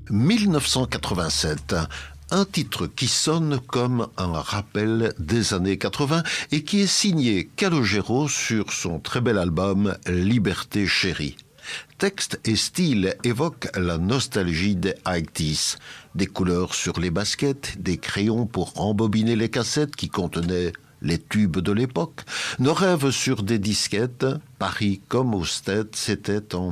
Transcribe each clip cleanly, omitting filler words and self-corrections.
1987, un titre qui sonne comme un rappel des années 80 et qui est signé Calogero sur son très bel album Liberté chérie. Texte et style évoquent la nostalgie des 80s. Des couleurs sur les baskets, des crayons pour embobiner les cassettes qui contenaient les tubes de l'époque, nos rêves sur des disquettes, Paris comme aux States, c'était en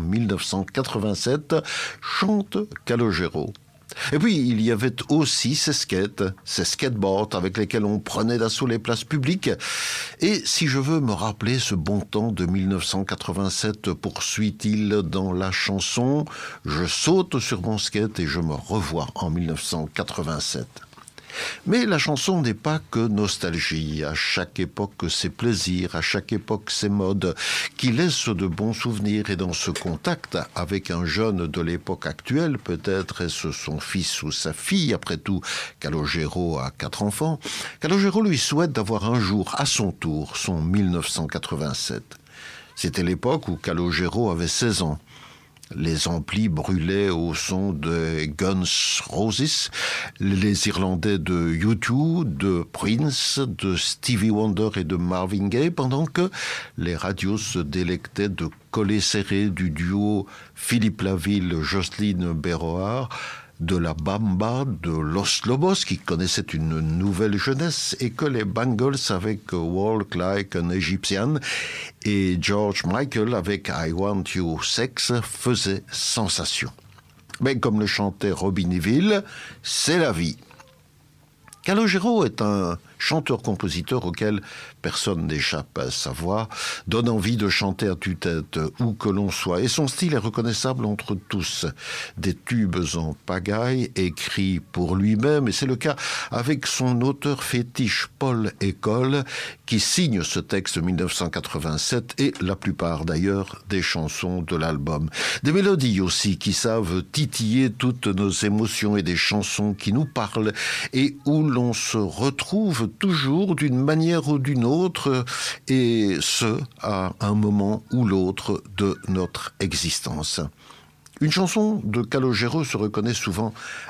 1987, chante Calogero. Et puis, il y avait aussi ces skates, ces skateboards avec lesquels on prenait d'assaut les places publiques. Et si je veux me rappeler ce bon temps de 1987, poursuit-il dans la chanson, je saute sur mon skate et je me revois en 1987. Mais la chanson n'est pas que nostalgie. À chaque époque, ses plaisirs, à chaque époque, ses modes, qui laissent de bons souvenirs. Et dans ce contact avec un jeune de l'époque actuelle, peut-être est-ce son fils ou sa fille, après tout, Calogero a 4 enfants, Calogero lui souhaite d'avoir un jour, à son tour, son 1987. C'était l'époque où Calogero avait 16 ans. Les amplis brûlaient au son de Guns Roses, les Irlandais de U2, de Prince, de Stevie Wonder et de Marvin Gaye, pendant que les radios se délectaient de collets serrés du duo Philippe Laville-Jocelyne Béroard, de la Bamba, de Los Lobos, qui connaissaient une nouvelle jeunesse, et que les Bangles avec Walk Like an Egyptian et George Michael avec I Want You Sex faisaient sensation. Mais comme le chantait Robbie Nevil, c'est la vie. Calogero est un chanteur-compositeur auquel personne n'échappe à sa voix, donne envie de chanter à tue-tête où que l'on soit. Et son style est reconnaissable entre tous. Des tubes en pagaille, écrits pour lui-même, et c'est le cas avec son auteur fétiche Paul École, qui signe ce texte 1987 et la plupart d'ailleurs des chansons de l'album. Des mélodies aussi qui savent titiller toutes nos émotions et des chansons qui nous parlent et où l'on se retrouve toujours d'une manière ou d'une autre, et ce, à un moment ou l'autre de notre existence. Une chanson de Calogero se reconnaît souvent